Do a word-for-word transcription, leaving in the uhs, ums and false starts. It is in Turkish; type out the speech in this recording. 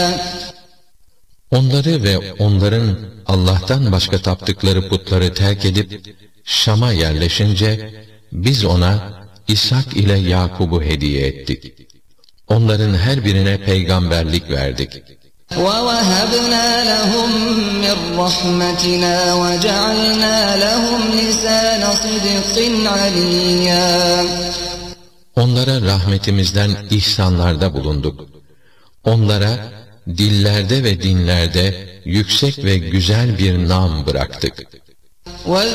Onları ve onların Allah'tan başka taptıkları putları terk edip Şam'a yerleşince biz ona İshak ile Yakub'u hediye ettik. Onların her birine peygamberlik verdik. وَوَهَبْنَا لَهُم مِّن رَّحْمَتِنَا وَجَعَلْنَا لَهُمْ لِسَانَ صِدْقٍ عَلِيًّا. Onlara rahmetimizden ihsanlarda bulunduk. Onlara dillerde ve dinlerde yüksek ve güzel bir nam bıraktık.